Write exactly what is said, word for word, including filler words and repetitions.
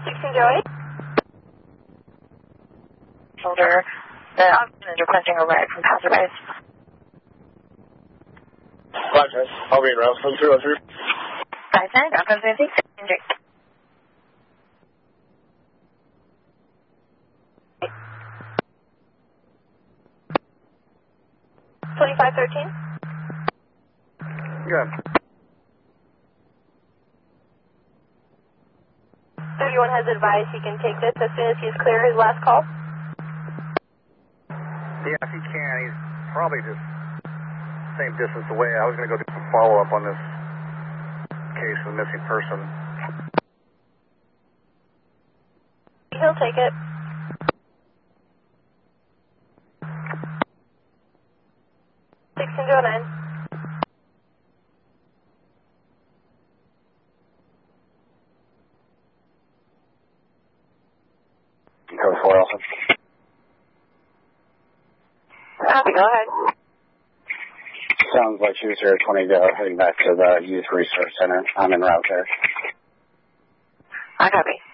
sixteen oh eight. Shoulder. The occupant is requesting a ride from passerbys. five ten. I'll be in route. From three oh three. five ten. Outcome safety. twenty-five thirteen. Good. thirty-one has advised he can take this as soon as he's clear his last call. Yeah, if he can, he's probably just same distance away. I was going to go do some follow-up on this case of a missing person. He'll take it. sixteen oh nine. Code four also. Copy, go ahead. Sounds like she was here at twenty go, heading back to the Youth Resource Center. I'm en route there. I copy.